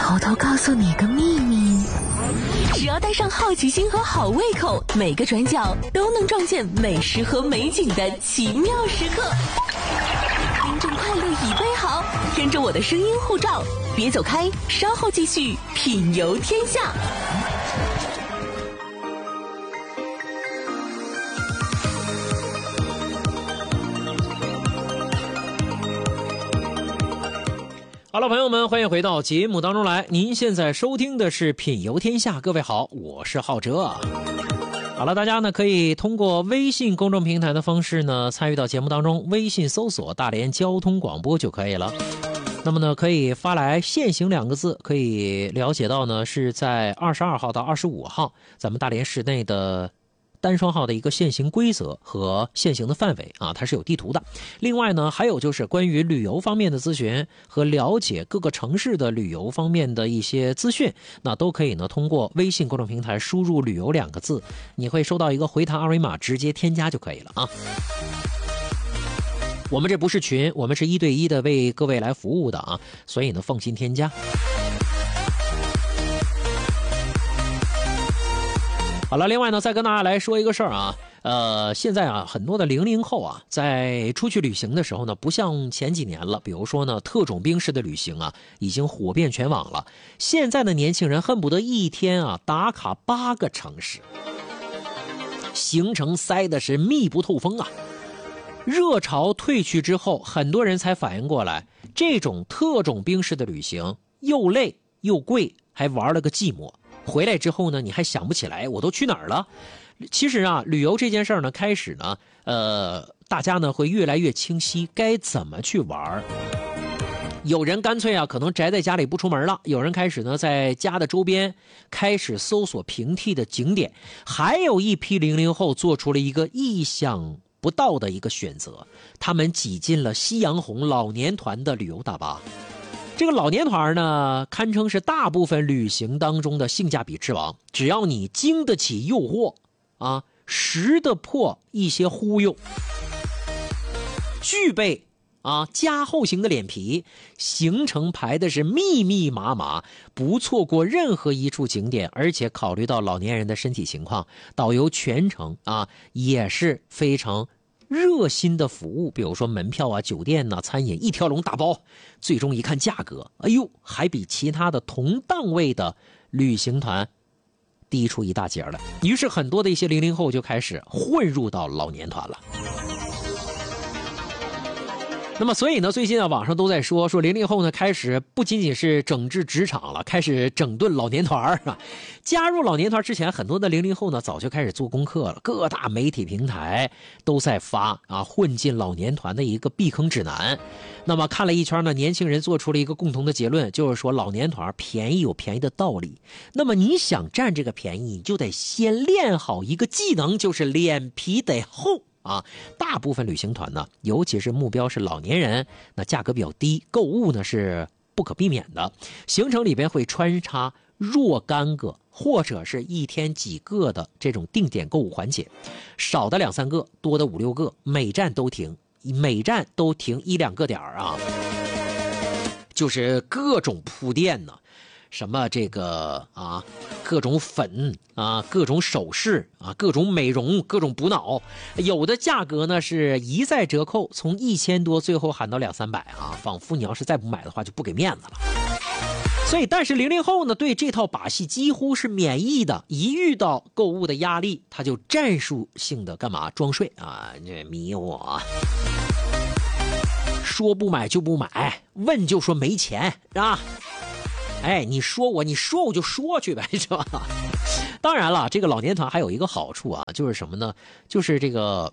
偷偷告诉你个秘密，只要带上好奇心和好胃口，每个转角都能撞见美食和美景的奇妙时刻。听众快乐已备好，跟着我的声音护照，别走开，稍后继续品游天下。 好了，朋友们，欢迎回到节目当中来。您现在收听的是品游天下，各位好，我是浩哲。好了，大家呢可以通过微信公众平台的方式呢参与到节目当中，微信搜索大连交通广播就可以了。那么呢可以发来限行2个字，可以了解到呢是在22号到25号咱们大连市内的单双号的一个限行规则和限行的范围啊，它是有地图的。另外呢，还有就是关于旅游方面的咨询和了解各个城市的旅游方面的一些资讯，那都可以呢通过微信公众平台输入旅游2个字，你会收到一个回弹二维码，直接添加就可以了啊。我们这不是群，我们是1对1的为各位来服务的啊，所以呢放心添加。好了，另外呢，再跟大家来说一个事儿啊，现在啊，很多的00后啊，在出去旅行的时候呢，不像前几年了。比如说呢，特种兵式的旅行啊，已经火遍全网了。现在的年轻人恨不得一天啊打卡8个城市，行程塞的是密不透风啊。热潮退去之后，很多人才反应过来，这种特种兵式的旅行又累又贵，还玩了个寂寞。回来之后呢，你还想不起来我都去哪儿了。其实啊，旅游这件事儿呢，开始呢，大家呢会越来越清晰该怎么去玩。有人干脆啊，可能宅在家里不出门了；有人开始呢，在家的周边开始搜索平替的景点；还有一批00后做出了一个意想不到的一个选择，他们挤进了夕阳红老年团的旅游大巴。这个老年团呢，堪称是大部分旅行当中的性价比之王。只要你经得起诱惑啊，识得破一些忽悠，具备加厚型的脸皮，行程排的是密密麻麻，不错过任何一处景点，而且考虑到老年人的身体情况，导游全程也是非常热心的服务，比如说门票啊、酒店啊、餐饮一条龙打包。最终一看价格，哎呦，还比其他的同档位的旅行团低出一大截来。于是很多的一些00后就开始混入到老年团了。那么所以呢，最近网上都在说00后呢开始不仅仅是整治职场了，开始整顿老年团啊。加入老年团之前，很多的00后呢早就开始做功课了，各大媒体平台都在发混进老年团的一个避坑指南。那么看了一圈呢，年轻人做出了一个共同的结论，就是说老年团便宜有便宜的道理。那么你想占这个便宜，你就得先练好一个技能，就是脸皮得厚。大部分旅行团呢，尤其是目标是老年人，那价格比较低，购物呢是不可避免的。行程里边会穿插若干个或者是一天几个的这种定点购物环节，少的2、3个，多的5、6个，每站都停1、2个点就是各种铺垫呢。什么这个各种粉各种首饰各种美容，各种补脑，有的价格呢是一再折扣，从1000多最后喊到200、300仿佛你要是再不买的话就不给面子了。所以但是00后呢对这套把戏几乎是免疫的，一遇到购物的压力，他就战术性的干嘛装睡这迷我说不买就不买，问就说没钱你说我就说去呗，是吧？当然了，这个老年团还有一个好处就是什么呢？就是这个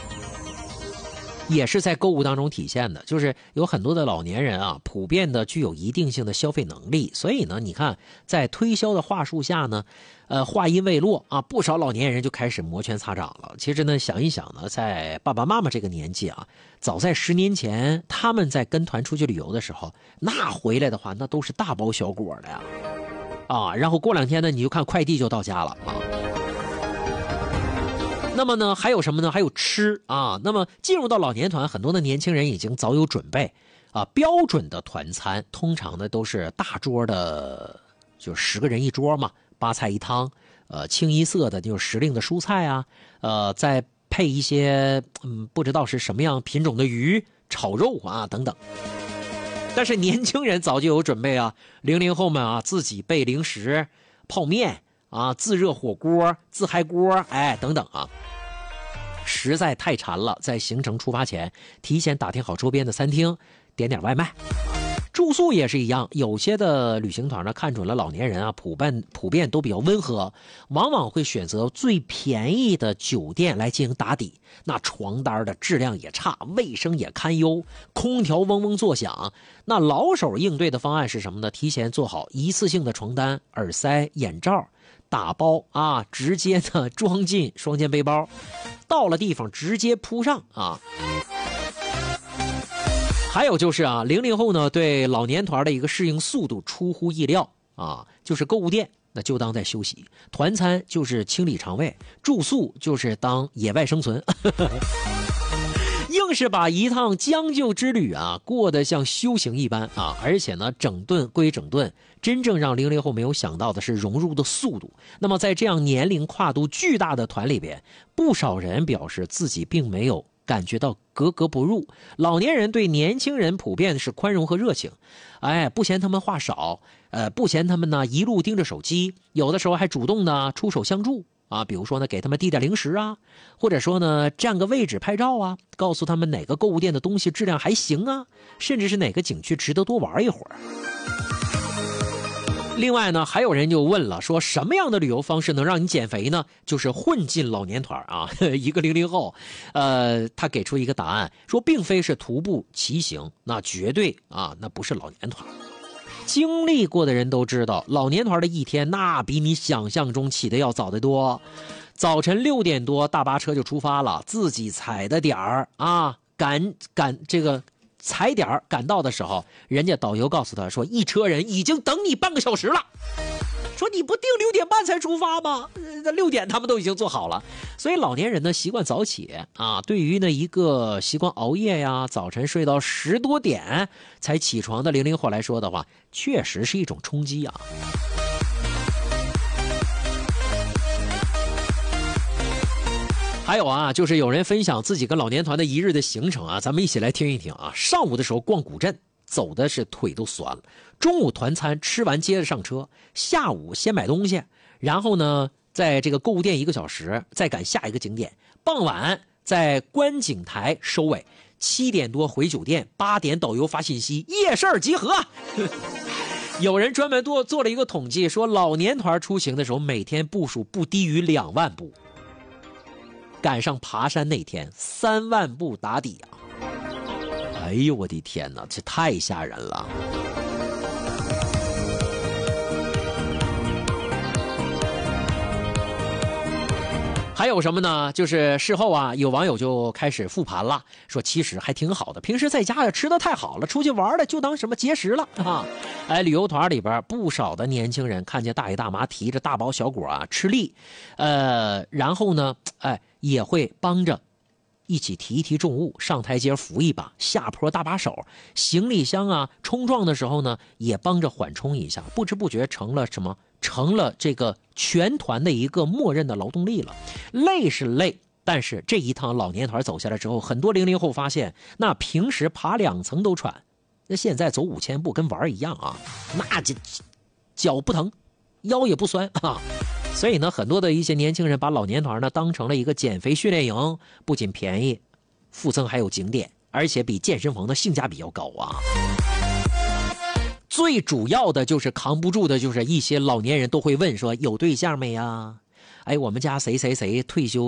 也是在购物当中体现的，就是有很多的老年人普遍的具有一定性的消费能力，所以呢，你看在推销的话术下呢，话音未落不少老年人就开始摩拳擦掌了。其实呢，想一想呢，在爸爸妈妈这个年纪早在10年前，他们在跟团出去旅游的时候，那回来的话，那都是大包小裹的呀，然后过2天呢，你就看快递就到家了那么呢，还有什么呢？还有吃那么进入到老年团，很多的年轻人已经早有准备标准的团餐通常呢都是大桌的，就10个人一桌嘛，8菜1汤，清一色的就是时令的蔬菜啊，再配一些不知道是什么样品种的鱼、炒肉啊等等。但是年轻人早就有准备啊，00后们啊自己备零食、泡面啊、自热火锅、自嗨锅，等等啊。实在太馋了，在行程出发前提前打听好周边的餐厅，点点外卖。住宿也是一样，有些的旅行团呢看准了老年人啊普遍都比较温和，往往会选择最便宜的酒店来进行打底。那床单的质量也差，卫生也堪忧，空调嗡嗡作响。那老手应对的方案是什么呢？提前做好一次性的床单、耳塞、眼罩，打包啊，直接呢装进双肩背包，到了地方直接铺上啊。还有就是啊，00后呢对老年团的一个适应速度出乎意料啊，就是购物店那就当在休息，团餐就是清理肠胃，住宿就是当野外生存。硬是把一趟将就之旅啊过得像修行一般啊，而且呢整顿归整顿，真正让00后没有想到的是融入的速度。那么在这样年龄跨度巨大的团里边，不少人表示自己并没有感觉到格格不入。老年人对年轻人普遍是宽容和热情，不嫌他们话少，不嫌他们呢一路盯着手机，有的时候还主动呢出手相助啊，比如说呢给他们递点零食啊，或者说呢占个位置拍照啊，告诉他们哪个购物店的东西质量还行啊，甚至是哪个景区值得多玩一会儿。另外呢，还有人就问了，说什么样的旅游方式能让你减肥呢？就是混进老年团啊。一个00后，他给出一个答案，说并非是徒步骑行，那绝对啊，那不是老年团。经历过的人都知道，老年团的一天那比你想象中起的要早得多。早晨6点多，大巴车就出发了，自己踩的点儿啊，踩点赶到的时候，人家导游告诉他说，一车人已经等你半个小时了。说你不定6点半才出发吗？6点他们都已经做好了。所以老年人呢习惯早起啊，对于呢一个习惯熬夜呀，早晨睡到10多点才起床的00后来说的话，确实是一种冲击啊。还有啊，就是有人分享自己跟老年团的一日的行程啊，咱们一起来听一听啊。上午的时候逛古镇，走的是腿都酸了。中午团餐吃完接着上车，下午先买东西，然后呢在这个购物店1个小时，再赶下一个景点。傍晚在观景台收尾，7点多回酒店，8点导游发信息，夜市集合。有人专门做了一个统计，说老年团出行的时候，每天步数不低于2万步。赶上爬山那天3万步打底啊！哎呦我的天哪，这太吓人了。还有什么呢？就是事后啊，有网友就开始复盘了，说其实还挺好的，平时在家呀吃的太好了，出去玩的就当什么节食了啊！旅游团里边不少的年轻人看见大爷大妈提着大包小果啊吃力，然后呢，也会帮着一起提一提重物，上台阶扶一把，下坡搭把手，行李箱啊冲撞的时候呢，也帮着缓冲一下，不知不觉成了什么？成了这个全团的一个默认的劳动力了。累是累，但是这一趟老年团走下来之后，很多00后发现，那平时爬2层都喘，那现在走5000步跟玩一样啊，那脚不疼，腰也不酸啊。所以呢，很多的一些年轻人把老年团呢当成了一个减肥训练营，不仅便宜，附赠还有景点，而且比健身房的性价比要高啊。最主要的就是扛不住的，就是一些老年人都会问说有对象没呀？我们家谁谁谁退休